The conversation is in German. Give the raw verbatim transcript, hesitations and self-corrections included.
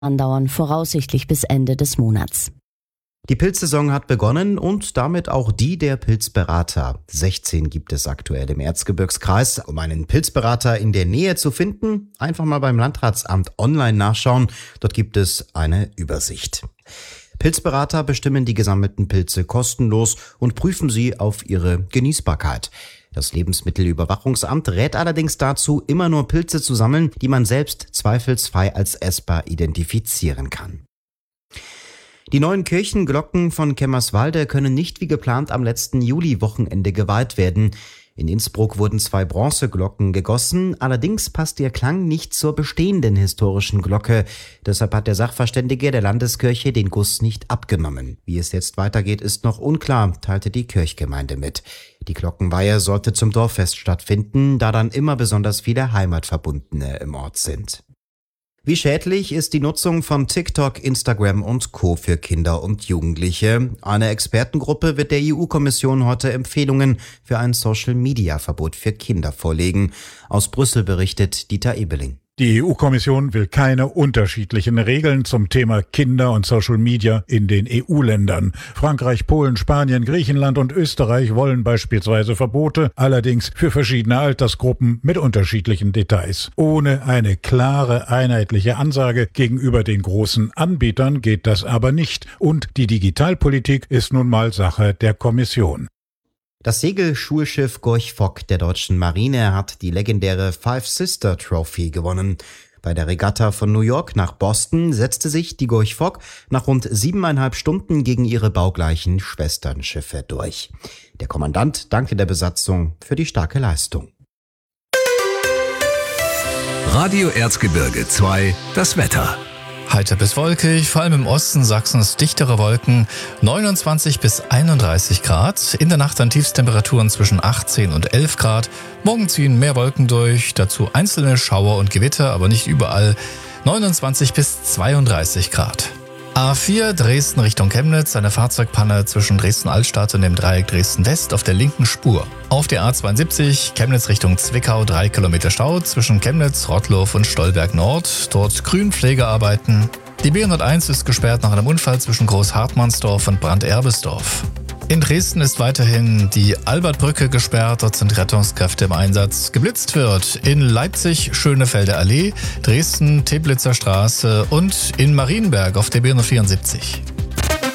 andauern, voraussichtlich bis Ende des Monats. Die Pilzsaison hat begonnen und damit auch die der Pilzberater. sechzehn gibt es aktuell im Erzgebirgskreis. Um einen Pilzberater in der Nähe zu finden, einfach mal beim Landratsamt online nachschauen. Dort gibt es eine Übersicht. Pilzberater bestimmen die gesammelten Pilze kostenlos und prüfen sie auf ihre Genießbarkeit. Das Lebensmittelüberwachungsamt rät allerdings dazu, immer nur Pilze zu sammeln, die man selbst zweifelsfrei als essbar identifizieren kann. Die neuen Kirchenglocken von Kemmerswalde können nicht wie geplant am letzten Juli-Wochenende geweiht werden. In Innsbruck wurden zwei Bronzeglocken gegossen, allerdings passt ihr Klang nicht zur bestehenden historischen Glocke. Deshalb hat der Sachverständige der Landeskirche den Guss nicht abgenommen. Wie es jetzt weitergeht, ist noch unklar, teilte die Kirchgemeinde mit. Die Glockenweihe sollte zum Dorffest stattfinden, da dann immer besonders viele Heimatverbundene im Ort sind. Wie schädlich ist die Nutzung von TikTok, Instagram und Co. für Kinder und Jugendliche? Eine Expertengruppe wird der E U-Kommission heute Empfehlungen für ein Social-Media-Verbot für Kinder vorlegen. Aus Brüssel berichtet Dieter Ebeling. Die E U-Kommission will keine unterschiedlichen Regeln zum Thema Kinder und Social Media in den E U-Ländern. Frankreich, Polen, Spanien, Griechenland und Österreich wollen beispielsweise Verbote, allerdings für verschiedene Altersgruppen mit unterschiedlichen Details. Ohne eine klare, einheitliche Ansage gegenüber den großen Anbietern geht das aber nicht. Und die Digitalpolitik ist nun mal Sache der Kommission. Das Segelschulschiff Gorch Fock der deutschen Marine hat die legendäre Five Sister Trophy gewonnen. Bei der Regatta von New York nach Boston setzte sich die Gorch Fock nach rund siebeneinhalb Stunden gegen ihre baugleichen Schwesternschiffe durch. Der Kommandant dankte der Besatzung für die starke Leistung. Radio Erzgebirge zwei, das Wetter. Heiter bis wolkig, vor allem im Osten Sachsens dichtere Wolken, neunundzwanzig bis einunddreißig Grad. In der Nacht dann Tiefstemperaturen zwischen achtzehn und elf Grad. Morgen ziehen mehr Wolken durch, dazu einzelne Schauer und Gewitter, aber nicht überall. neunundzwanzig bis zweiunddreißig Grad. A vier Dresden Richtung Chemnitz, eine Fahrzeugpanne zwischen Dresden-Altstadt und dem Dreieck Dresden-West auf der linken Spur. Auf der A zweiundsiebzig Chemnitz Richtung Zwickau, drei Kilometer Stau zwischen Chemnitz, Rottlow und Stolberg Nord. Dort Grünpflegearbeiten. Die B hunderteins ist gesperrt nach einem Unfall zwischen Groß-Hartmannsdorf und Brand-Erbesdorf. In Dresden ist weiterhin die Albertbrücke gesperrt, dort sind Rettungskräfte im Einsatz. Geblitzt wird in Leipzig Schönefelder Allee, Dresden Teplitzer Straße und in Marienberg auf der B hundertvierundsiebzig.